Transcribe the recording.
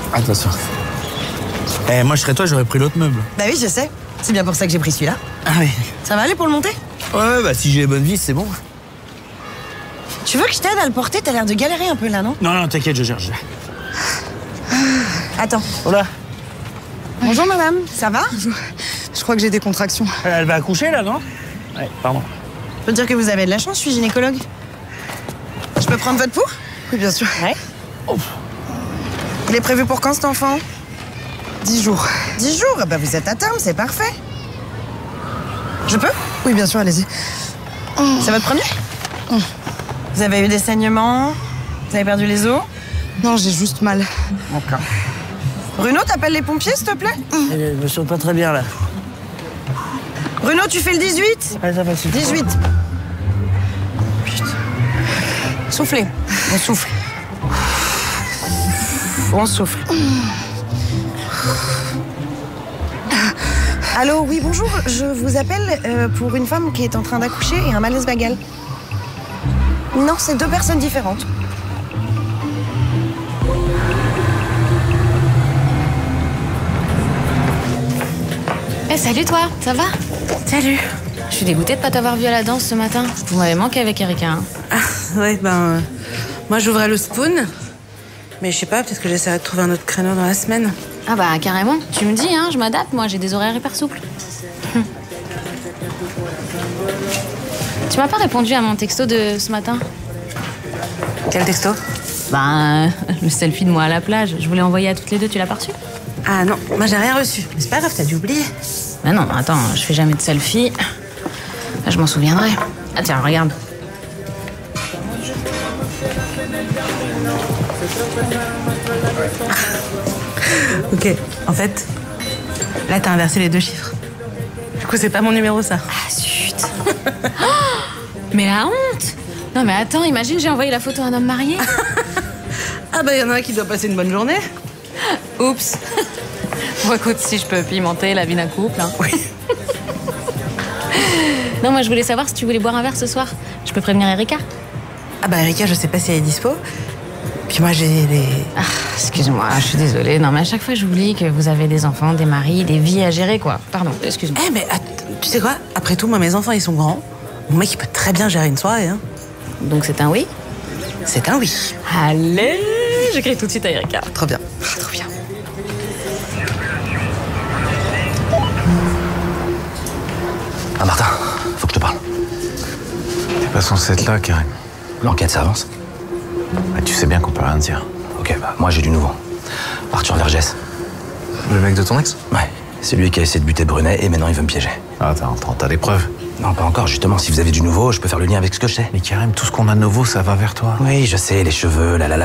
Attention. Eh, moi, je serais toi, j'aurais pris l'autre meuble. Bah oui, je sais. C'est bien pour ça que j'ai pris celui-là. Ah oui. Ça va aller pour le monter? Ouais, bah si j'ai les bonnes vis, c'est bon. Tu veux que je t'aide à le porter? T'as l'air de galérer un peu là, non? Non, t'inquiète, je gère. Attends. Oh là. Bonjour madame, ça va? Je crois que j'ai des contractions. Elle va accoucher, là, non? Ouais, pardon. Je peux te dire que vous avez de la chance, je suis gynécologue. Je peux prendre votre pouls? Oui, bien sûr. Ouais. Oh. Il est prévu pour quand cet enfant? 10 jours. 10 jours? Bah vous êtes à terme, c'est parfait. Je peux? Oui, bien sûr, allez-y. C'est votre premier? Vous avez eu des saignements? Vous avez perdu les os? Non, j'ai juste mal. D'accord. Bruno, t'appelles les pompiers, s'il te plaît? Je me sens pas très bien, là. Bruno, tu fais le 18? Ouais, ça va, c'est 18. Putain. Soufflez. On souffle. On souffle. Allô, oui, bonjour. Je vous appelle pour une femme qui est en train d'accoucher et un malaise vagal. Non, c'est 2 personnes différentes. Eh, salut toi, ça va? Salut. Je suis dégoûtée de pas t'avoir vu à la danse ce matin. Vous m'avez manqué avec Erika. Hein. Ah, ouais, moi, j'ouvrais le Spoon. Mais je sais pas, peut-être que j'essaierai de trouver un autre créneau dans la semaine. Ah bah, carrément. Tu me dis, hein, je m'adapte, moi, j'ai des horaires hyper souples. Tu m'as pas répondu à mon texto de ce matin? Quel texto? Le selfie de moi à la plage. Je voulais envoyer à toutes les deux, tu l'as pas reçu? Ah non, moi j'ai rien reçu. Mais c'est pas grave, t'as dû oublier. Bah non, attends, je fais jamais de selfie. Là, je m'en souviendrai. Ah tiens, regarde. Ok, en fait, là t'as inversé les 2 chiffres. Du coup, c'est pas mon numéro, ça. Ah zut. Mais la honte. Non mais attends, imagine j'ai envoyé la photo à un homme marié. Ah bah, y en a un qui doit passer une bonne journée. Oups. Bon écoute, si je peux pimenter la vie d'un couple. Hein. Oui. Non, moi je voulais savoir si tu voulais boire un verre ce soir. Je peux prévenir Erika? Ah bah, Erika, je sais pas si elle est dispo. Puis moi, j'ai des... Ah, excuse-moi, je suis désolée. Non mais à chaque fois j'oublie que vous avez des enfants, des maris, des vies à gérer quoi. Pardon, excuse-moi. Eh mais tu sais quoi? Après tout, moi, mes enfants, ils sont grands. Mon mec, il peut très bien gérer une soirée, hein. Donc c'est un oui? C'est un oui. Allez, j'écris tout de suite à Erika. Trop bien. Trop bien. Ah Martin, faut que je te parle. T'es pas censé être là, Karim. L'enquête, ça avance. Bah, tu sais bien qu'on peut rien dire. Ok, bah moi j'ai du nouveau. Arthur Vergès. Le mec de ton ex? Ouais, c'est lui qui a essayé de buter Brunet et maintenant il veut me piéger. Ah, t'as des preuves? Non, pas encore, justement. Si vous avez du nouveau, je peux faire le lien avec ce que je sais. Mais Karim, tout ce qu'on a de nouveau, ça va vers toi. Oui, je sais, les cheveux, la